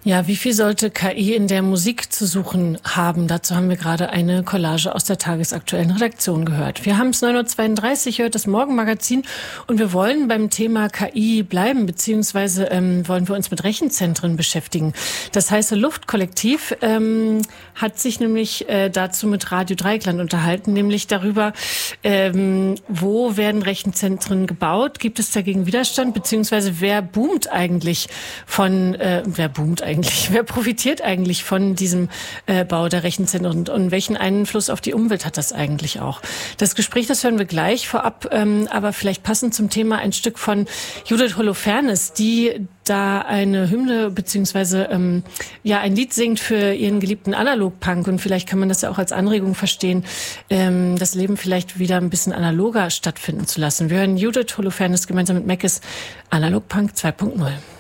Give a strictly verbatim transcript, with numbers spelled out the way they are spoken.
Ja, wie viel sollte K I in der Musik zu suchen haben? Dazu haben wir gerade eine Collage aus der tagesaktuellen Redaktion gehört. Wir haben es neun Uhr zweiunddreißig, hört das Morgenmagazin und wir wollen beim Thema K I bleiben, beziehungsweise ähm, wollen wir uns mit Rechenzentren beschäftigen. Das heiße Luftkollektiv ähm, hat sich nämlich äh, dazu mit Radio Dreieckland unterhalten, nämlich darüber, ähm, wo werden Rechenzentren gebaut? Gibt es dagegen Widerstand? Beziehungsweise wer boomt eigentlich von, äh, wer boomt eigentlich? Eigentlich? Wer profitiert eigentlich von diesem äh, Bau der Rechenzentren und, und welchen Einfluss auf die Umwelt hat das eigentlich auch? Das Gespräch, das hören wir gleich vorab, ähm, aber vielleicht passend zum Thema ein Stück von Judith Holofernes, die da eine Hymne beziehungsweise ähm, ja ein Lied singt für ihren geliebten Analogpunk und vielleicht kann man das ja auch als Anregung verstehen, ähm, das Leben vielleicht wieder ein bisschen analoger stattfinden zu lassen. Wir hören Judith Holofernes gemeinsam mit Meckes Analogpunk zwei Punkt null.